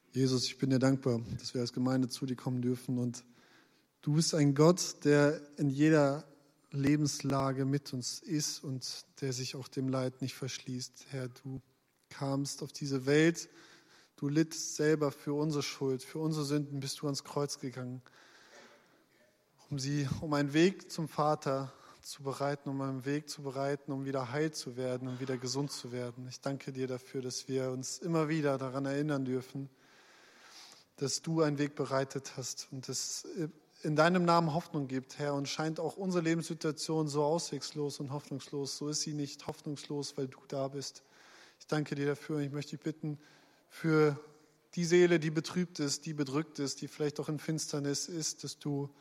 Jesus, ich bin dir dankbar, dass wir als Gemeinde zu dir kommen dürfen. Und du bist ein Gott, der in jeder Lebenslage mit uns ist und der sich auch dem Leid nicht verschließt. Herr, du kamst auf diese Welt, du littst selber für unsere Schuld, für unsere Sünden bist du ans Kreuz gegangen, um einen Weg zum Vater zu bereiten, um einen Weg zu bereiten, um wieder heil zu werden und wieder gesund zu werden. Ich danke dir dafür, dass wir uns immer wieder daran erinnern dürfen, dass du einen Weg bereitet hast und es in deinem Namen Hoffnung gibt, Herr. Und scheint auch unsere Lebenssituation so auswegslos und hoffnungslos. So ist sie nicht hoffnungslos, weil du da bist. Ich danke dir dafür und ich möchte dich bitten für die Seele, die betrübt ist, die bedrückt ist, die vielleicht auch in Finsternis ist, dass du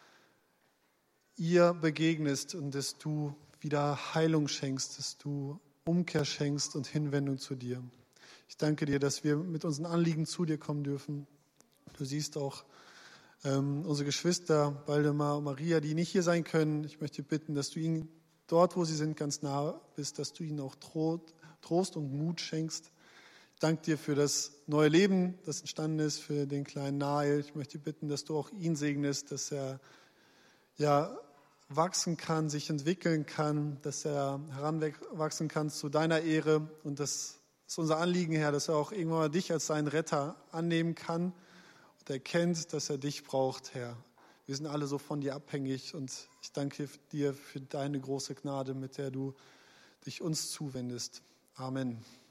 ihr begegnest und dass du wieder Heilung schenkst, dass du Umkehr schenkst und Hinwendung zu dir. Ich danke dir, dass wir mit unseren Anliegen zu dir kommen dürfen. Du siehst auch unsere Geschwister, Waldemar und Maria, die nicht hier sein können. Ich möchte bitten, dass du ihnen dort, wo sie sind, ganz nah bist, dass du ihnen auch Trost und Mut schenkst. Ich danke dir für das neue Leben, das entstanden ist, für den kleinen Nael. Ich möchte bitten, dass du auch ihn segnest, dass er wachsen kann, sich entwickeln kann, dass er heranwachsen kann zu deiner Ehre. Und das ist unser Anliegen, Herr, dass er auch irgendwann mal dich als seinen Retter annehmen kann. Erkennt, dass er dich braucht, Herr. Wir sind alle so von dir abhängig und ich danke dir für deine große Gnade, mit der du dich uns zuwendest. Amen.